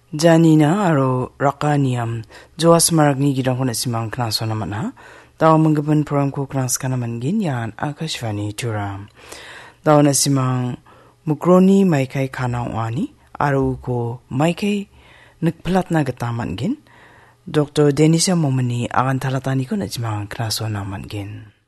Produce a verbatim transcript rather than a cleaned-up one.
Janina aro rakaniam Joas maragni gidang ko na simang knaso naman ha. Tao manggaban program ko knas ka naman gin yan Akashvani Tura. Tao na simang mukroni may kay kanang wani aro ko may kay nagpalat na gataman gin. Doctor Denisa Momani akan talatani ko na simang knaso naman gin.